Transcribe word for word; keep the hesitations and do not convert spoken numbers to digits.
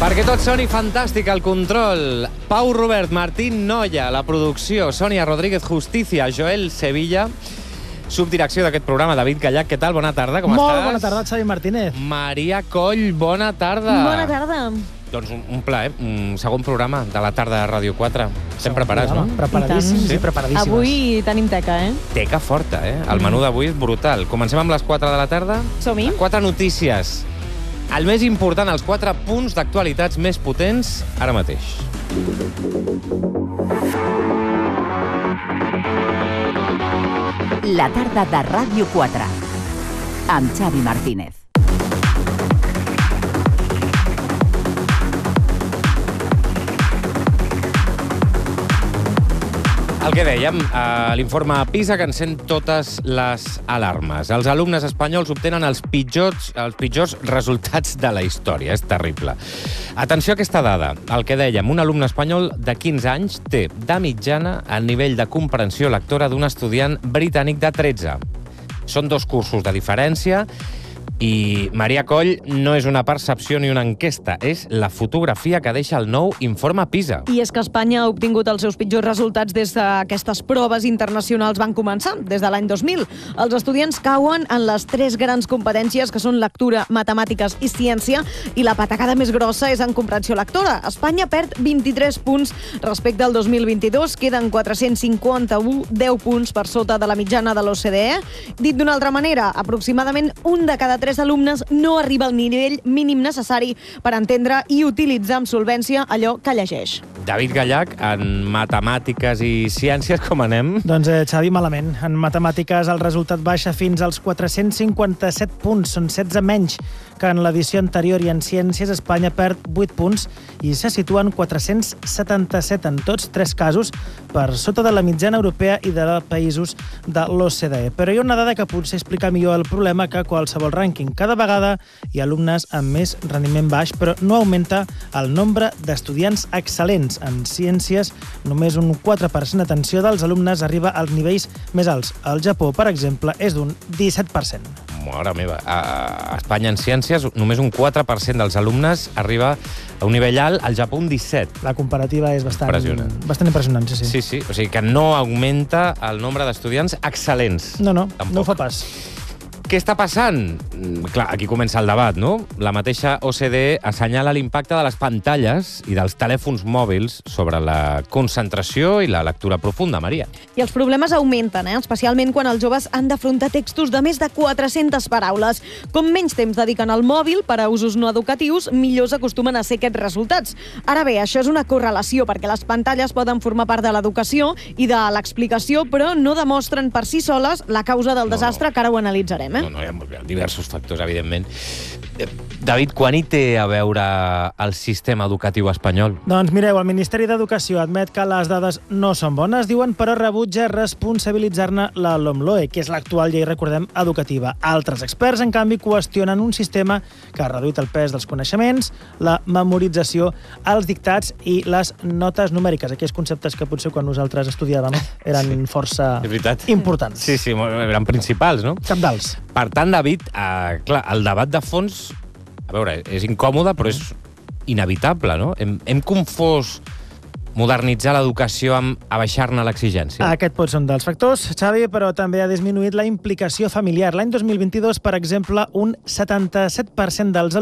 Perquè tot soni fantàstic, el control. Pau Robert, Martín Noya, la producció, Sònia Rodríguez Justicia, Joel Sevilla, subdirecció d'aquest programa, David Gallac. Què tal? Bona tarda, com Molt estàs? Molt bona tarda, Xavi Martínez. Maria Coll, bona tarda. Bona tarda. Doncs un, un plaer, un segon programa de la tarda de Ràdio quatre. Estem preparats, no? Preparadíssims sí. i preparadíssimes. Avui tenim teca, eh? Teca forta, eh? El menú d'avui és brutal. Comencem amb les quatre de la tarda. Som-hi. Les quatre notícies. El més important, els quatre punts d'actualitats més potents ara mateix. La tarda de Ràdio quatre, amb Xavi Martínez. El que dèiem, eh, l'informe PISA que encén totes les alarmes. Els alumnes espanyols obtenen els pitjors, els pitjors resultats de la història. És terrible. Atenció a aquesta dada. El que dèiem, un alumne espanyol de quinze anys té de mitjana el nivell de comprensió lectora d'un estudiant britànic de tretze. Són dos cursos de diferència i, Maria Coll, no és una percepció ni una enquesta, és la fotografia que deixa el nou informe PISA. I és que Espanya ha obtingut els seus pitjors resultats des que aquestes proves internacionals van començar, des de l'any dos mil. Els estudiants cauen en les tres grans competències que són lectura, matemàtiques i ciència, i la patacada més grossa és en comprensió lectora. Espanya perd vint-i-tres punts respecte al dos mil vint-i-dos, queden quatre-cents cinquanta-u, deu punts per sota de la mitjana de l'O C D E. Dit d'una altra manera, aproximadament un de cada tres alumnes no arriba al nivell mínim necessari per entendre i utilitzar amb solvència allò que llegeix. David Gallac, en matemàtiques i ciències, com anem? Doncs, eh, Xavi, malament. En matemàtiques el resultat baixa fins als quatre-cents cinquanta-set punts, són setze menys que en l'edició anterior, i en ciències Espanya perd vuit punts i se situen quatre-cents setanta-set en tots tres casos per sota de la mitjana europea i de països de l'O C D E. Però hi ha una dada que potser explica millor el problema que qualsevol rànquing. Cada vegada hi ha alumnes amb més rendiment baix, però no augmenta el nombre d'estudiants excel·lents. En ciències, només un quatre per cent d'atenció dels alumnes arriba als nivells més alts. Al Japó, per exemple, és d'un disset per cent. Mare meva, a Espanya en ciències només un quatre per cent dels alumnes arriba a un nivell alt, al Japó un disset. La comparativa és bastant impressionant, bastant impressionant sí, sí. Sí, sí, o sigui que no augmenta el nombre d'estudiants excel·lents. No, no, Tampoc. no ho fa pas. Què està passant? Clar, aquí comença el debat, no? La mateixa O C D E assenyala l'impacte de les pantalles i dels telèfons mòbils sobre la concentració i la lectura profunda, Maria. I els problemes augmenten, eh? Especialment quan els joves han d'afrontar textos de més de quatre-centes paraules. Com menys temps dediquen al mòbil per a usos no educatius, millors acostumen a ser aquests resultats. Ara bé, això és una correlació, perquè les pantalles poden formar part de l'educació i de l'explicació, però no demostren per si soles la causa del No, desastre, no. que ara ho analitzarem. No, no, hi ha diversos factors, evidentment. David, quan hi té a veure el sistema educatiu espanyol? Doncs mireu, el Ministeri d'Educació admet que les dades no són bones, diuen, però rebutja responsabilitzar-ne la LOMLOE, que és l'actual llei, recordem, educativa. Altres experts, en canvi, qüestionen un sistema que ha reduït el pes dels coneixements, la memorització, els dictats i les notes numèriques, aquells conceptes que potser quan nosaltres estudiàvem eren Sí. força És veritat. importants. Sí, sí, eren principals, no? Cabdals. Per tant, David, eh, clar, el debat de fons, a veure, és incòmode, però és inevitable, no? Hem, hem confós modernitzar l'educació amb abaixar-ne l'exigència. Aquest pot ser un dels factors, Xavi, però també ha disminuït la implicació familiar. L'any dos mil vint-i-dos, per exemple, un setanta-set per cent dels